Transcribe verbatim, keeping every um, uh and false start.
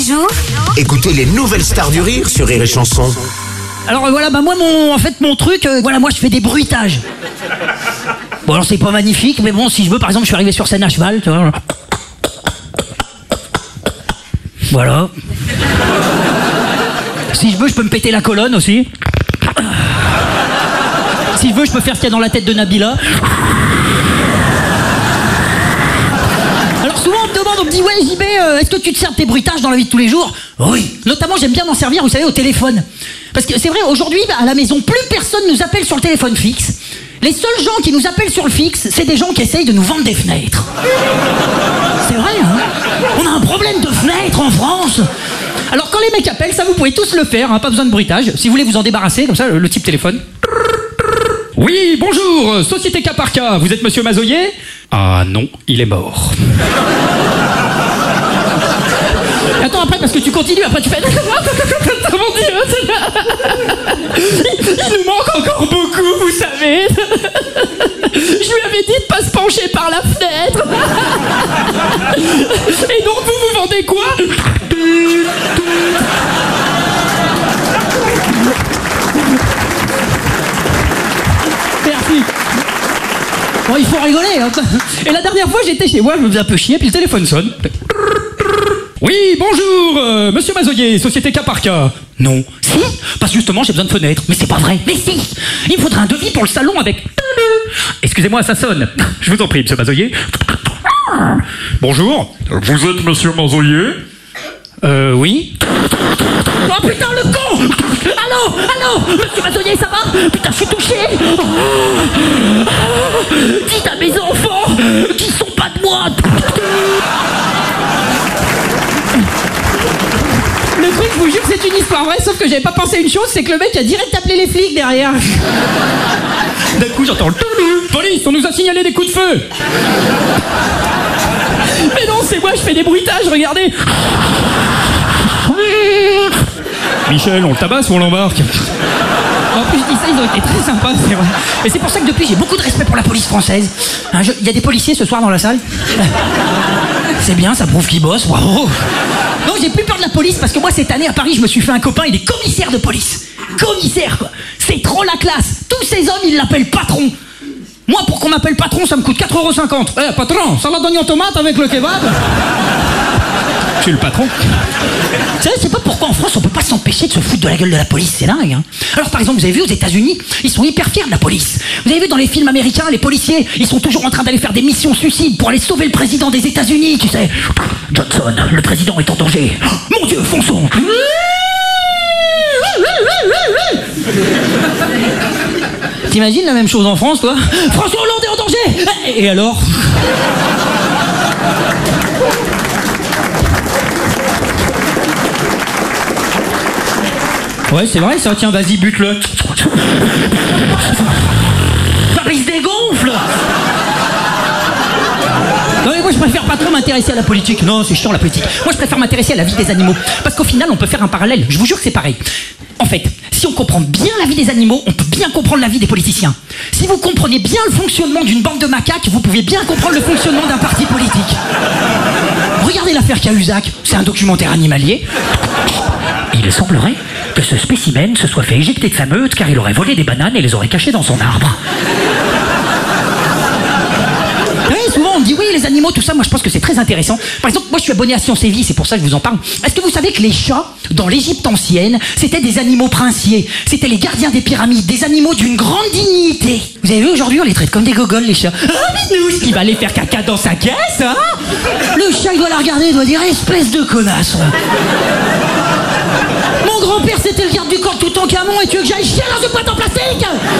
Bonjour. Écoutez les nouvelles stars du rire sur Rire et Chanson. Alors euh, voilà, bah moi mon, en fait mon truc, euh, voilà, moi je fais des bruitages. Bon alors c'est pas magnifique, mais bon si je veux, par exemple, je suis arrivé sur scène à cheval, tu vois. Voilà. Si je veux, je peux me péter la colonne aussi. Si je veux, je peux faire ce qu'il y a dans la tête de Nabila. Alors souvent on me demande, on me dit ouais J B, euh, est-ce que tu te sers de tes bruitages dans la vie de tous les jours? Oui. Notamment j'aime bien m'en servir, vous savez, au téléphone. Parce que c'est vrai, aujourd'hui, à la maison, plus personne nous appelle sur le téléphone fixe. Les seuls gens qui nous appellent sur le fixe, c'est des gens qui essayent de nous vendre des fenêtres. C'est vrai, hein? On a un problème de fenêtres en France. Alors quand les mecs appellent, ça vous pouvez tous le faire, hein, pas besoin de bruitage. Si vous voulez vous en débarrasser, comme ça, le, le type téléphone. Oui, bonjour, société cas par cas, vous êtes monsieur Mazoyer? Ah non, il est mort. Attends, après, parce que tu continues, après tu fais... Mon Dieu, il, il nous manque encore beaucoup, vous savez. Je lui avais dit de pas se pencher par la fenêtre. Et donc vous vous vendez quoi? Merci. Bon, il faut rigoler, hein. Et la dernière fois, j'étais chez moi, je me faisais un peu chier, puis le téléphone sonne. Oui, bonjour, euh, monsieur Mazoyer, société cas par cas. Non. Si, parce que justement, j'ai besoin de fenêtres. Mais c'est pas vrai. Mais si, il me faudrait un devis pour le salon avec... Excusez-moi, ça sonne. Je vous en prie, monsieur Mazoyer. Bonjour. Vous êtes monsieur Mazoyer? Euh, oui. Oh putain, le con! Allô, allô, monsieur Mazoyer, ça va? Putain, je suis touché. Oh. Oh. Dites à mes enfants qu'ils sont pas de moi. Le truc, je vous jure que c'est une histoire vraie, sauf que j'avais pas pensé une chose, c'est que le mec a direct appelé les flics derrière. D'un coup, j'entends le... Police, on nous a signalé des coups de feu. Mais non, c'est moi, je fais des bruitages, regardez. Michel, on le tabasse ou on l'embarque? En plus, je dis ça, ils ont été très sympas, c'est vrai. Et c'est pour ça que depuis, j'ai beaucoup de respect pour la police française. Il hein, je... y a des policiers ce soir dans la salle? C'est bien, ça prouve qu'ils bossent, bravo. Non, j'ai plus peur de la police parce que moi, cette année à Paris, je me suis fait un copain, il est commissaire de police. Commissaire, quoi. C'est trop la classe. Tous ces hommes, ils l'appellent patron. Moi, pour qu'on m'appelle patron, ça me coûte quatre euros cinquante. Eh, patron, salade d'oignon tomate avec le kebab. Je suis le patron. Vous savez, c'est pas pourquoi en France on peut pas s'empêcher de se foutre de la gueule de la police, c'est dingue, hein. Alors par exemple, vous avez vu aux États-Unis, ils sont hyper fiers de la police. Vous avez vu dans les films américains, les policiers, ils sont toujours en train d'aller faire des missions suicides pour aller sauver le président des États-Unis, tu sais. Johnson, le président est en danger. Oh, mon Dieu, fonçons. T'imagines la même chose en France, toi? François Hollande est en danger. Et alors? Ouais, c'est vrai, ça. Tiens, vas-y, bute-le. Paris se dégonfle. Non mais moi je préfère pas trop m'intéresser à la politique. Non, c'est chiant la politique. Moi je préfère m'intéresser à la vie des animaux. Parce qu'au final, on peut faire un parallèle. Je vous jure que c'est pareil. En fait, si on comprend bien la vie des animaux, on peut bien comprendre la vie des politiciens. Si vous comprenez bien le fonctionnement d'une bande de macaques, vous pouvez bien comprendre le fonctionnement d'un parti politique. Regardez l'affaire Cahuzac, c'est un documentaire animalier. Il semblerait que ce spécimen se soit fait éjecter de sa meute car il aurait volé des bananes et les aurait cachées dans son arbre. Oui, souvent on me dit oui les animaux tout ça, moi je pense que c'est très intéressant. Par exemple, moi je suis abonné à Science et Vie, c'est pour ça que je vous en parle. Est-ce que vous savez que les chats dans l'Égypte ancienne c'était des animaux princiers, c'était les gardiens des pyramides, des animaux d'une grande dignité. Vous avez vu aujourd'hui on les traite comme des gogoles les chats. Ah mais nous, qui va aller faire caca dans sa caisse, hein? Le chat il doit la regarder, il doit dire espèce de connasse. Mon grand-père c'était le garde du corps de Toutankhamon et tu veux que j'aille chier dans une boîte en plastique?